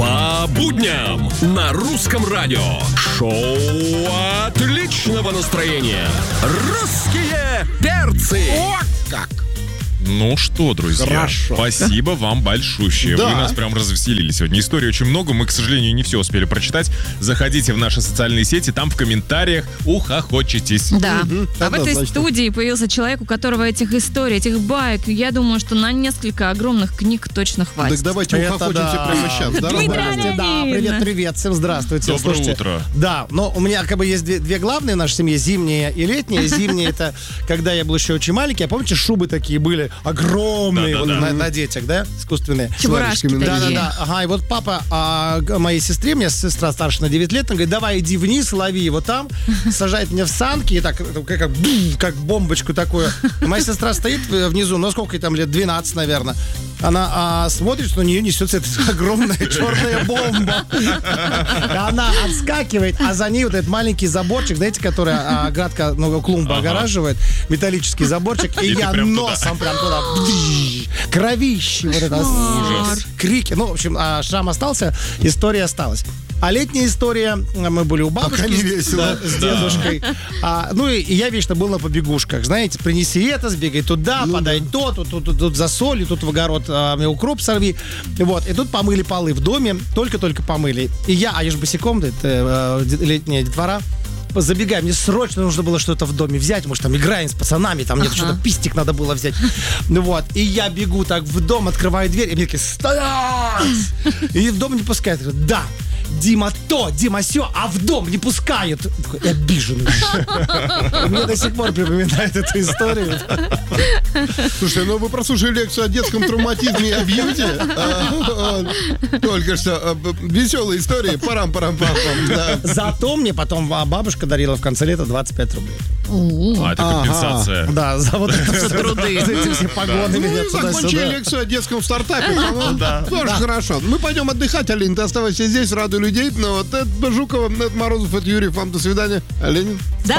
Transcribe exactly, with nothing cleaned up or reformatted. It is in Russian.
По будням на русском радио. Шоу отличного настроения. Русские перцы. О, как! Ну что, друзья, Хорошо. спасибо вам большущее. Да. Вы нас прям развеселили сегодня. Историй очень много, мы, к сожалению, не все успели прочитать. Заходите в наши социальные сети, там в комментариях ухохочетесь. Да. Мгм, А в этой однозначно. студии появился человек, у которого этих историй, этих баек, я думаю, что на несколько огромных книг точно Так хватит. давайте Это ухохочемся да. прямо сейчас. Да, Дмитрий Роман? Олег. Да, привет, привет, всем здравствуйте. Доброе Слушайте, утро. Да, но у меня как бы есть две, две главные в нашей семье, зимние и летние. Зимние это когда я был еще очень маленький, а помните, шубы такие были огромные вот Да-да-да. на, на детях, да, искусственные? Чебурашки С варежками, Да, да, такие. да. Ага, и вот папа а, к моей сестре, у меня сестра старше на девять лет, он говорит, давай иди вниз, лови его там, сажает меня в санки, и так, как, как, бум, как бомбочку такую. И моя сестра стоит внизу, ну сколько ей там лет, двенадцать, наверное. Она а, смотрит, что на нее несется эта огромная черная бомба. И она отскакивает, а за ней вот этот маленький заборчик, знаете, который а, оградка, ну, клумба Ага. огораживает, металлический заборчик, и, И ты я прям туда. носом прям туда. Кровище, вот это. Ужас. Крики. Ну, в общем, а, шрам остался, история осталась. А летняя история, мы были у бабушки. Пока не весело. Да, с дедушкой. А, ну, и, и я вечно был на побегушках. Знаете, принеси это, сбегай туда, подай то, тут, тут, тут, тут за соль, тут в огород а, мне укроп сорви. Вот. И тут помыли полы в доме, только-только помыли. И я, а я же босиком, это, э, де- летняя детвора, забегай, мне срочно нужно было что-то в доме взять, может, там играем с пацанами, там мне Ага. что-то пистик надо было взять. Ну вот, и я бегу так в дом, открываю дверь, и мне такие, стоять! И в дом не пускают. Я говорю, да, Дима то, Дима сё, а в дом не пускают. Такой обиженный. Мне до сих пор припоминает эту историю. Слушай, ну вы прослушали лекцию о детском травматизме и абьюзе. А, а, Только что а, б- веселые истории. Парам-парам-пам. Да. Зато мне потом а, бабушка дарила в конце лета двадцать пять рублей. У-у. А, это компенсация. Да, за вот это все труды. За эти все погоны Ну, меня и закончили туда-сюда. лекцию о детском стартапе. по-моему, Тоже хорошо. Мы пойдем отдыхать, Алин. Ты оставайся здесь, радуй людей. Ну, вот это Жукова, это Морозов, это Юрьев. Вам до свидания. Ленин. До